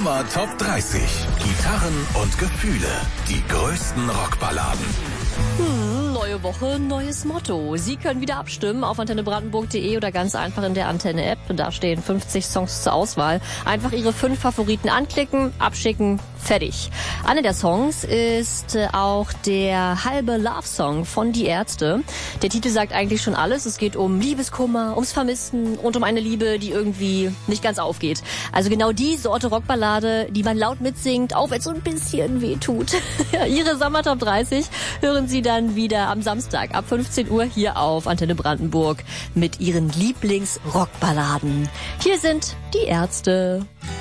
Sommer Top 30. Gitarren und Gefühle. Die größten Rockballaden. Neue Woche, neues Motto. Sie können wieder abstimmen auf antennebrandenburg.de oder ganz einfach in der Antenne-App. Da stehen 50 Songs zur Auswahl. Einfach Ihre 5 Favoriten anklicken, abschicken, fertig. Einer der Songs ist auch der halbe Love-Song von Die Ärzte. Der Titel sagt eigentlich schon alles. Es geht um Liebeskummer, ums Vermissen und um eine Liebe, die irgendwie nicht ganz aufgeht. Also genau die Sorte Rockballade, die man laut mitsingt, auch wenn es so ein bisschen weh tut. Ihre Sommer Top 30 hören Sie dann wieder am Samstag ab 15 Uhr hier auf Antenne Brandenburg mit Ihren Lieblings-Rockballaden. Hier sind Die Ärzte.